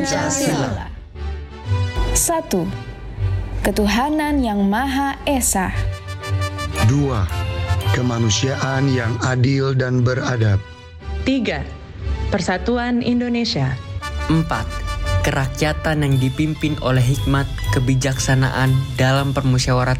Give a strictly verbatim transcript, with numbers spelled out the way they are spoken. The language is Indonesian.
Pancasila. Satu, ketuhanan yang Maha Esa. Dua, kemanusiaan yang adil dan beradab. Tiga, persatuan Indonesia. Empat, kerakyatan yang dipimpin oleh hikmat kebijaksanaan dalam permusyawaratan